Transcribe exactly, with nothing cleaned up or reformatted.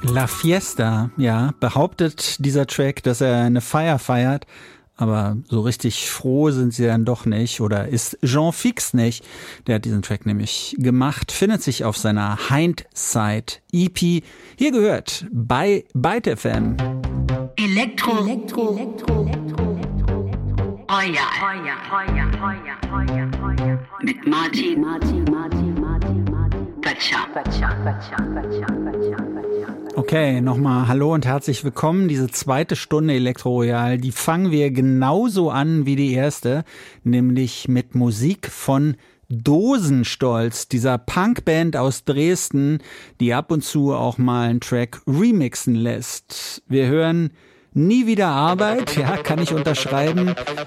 La Fiesta, ja, behauptet dieser Track, dass er eine Feier feiert, aber so richtig froh sind sie dann doch nicht, oder ist Jean Fix nicht. Der hat diesen Track nämlich gemacht, findet sich auf seiner Hindsight-E P. Hier gehört bei Byte F M. Elektro, Elektro, Elektro, Elektro, Royal, mit Martin, Martin, Martin, Martin, Martin, Götzscher, Götzscher, Götzscher, Götzscher, Götzscher. Okay, nochmal hallo und herzlich willkommen. Diese zweite Stunde Elektro Royal, die fangen wir genauso an wie die erste, nämlich mit Musik von Dosenstolz, dieser Punkband aus Dresden, die ab und zu auch mal einen Track remixen lässt. Wir hören Nie wieder Arbeit, ja, kann ich unterschreiben.